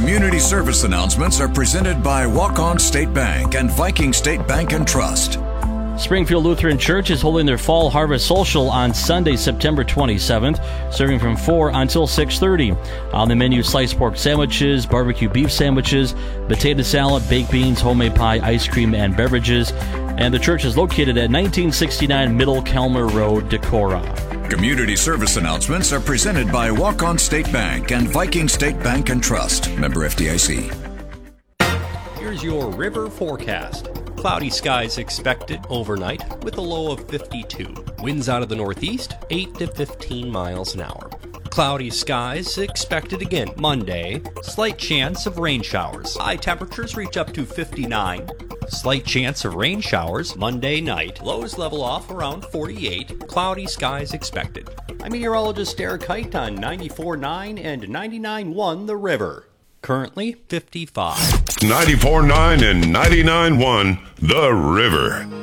Community service announcements are presented by Walk-On State Bank and Viking State Bank and Trust. Springfield Lutheran Church is holding their Fall Harvest Social on Sunday, September 27th, serving from 4 until 6:30. On the menu, sliced pork sandwiches, barbecue beef sandwiches, potato salad, baked beans, homemade pie, ice cream, and beverages. And the church is located at 1969 Middle Kelmer Road, Decorah. Community service announcements are presented by Walk-On State Bank and Viking State Bank and Trust. Member FDIC. Here's your river forecast. Cloudy skies expected overnight with a low of 52. Winds out of the northeast, 8 to 15 miles an hour. Cloudy skies expected again Monday. Slight chance of rain showers. High temperatures reach up to 59. Slight chance of rain showers Monday night. Lows level off around 48. Cloudy skies expected. I'm meteorologist Eric Height on 94.9 and 99.1 The River. Currently 55. 94.9 and 99.1 The River.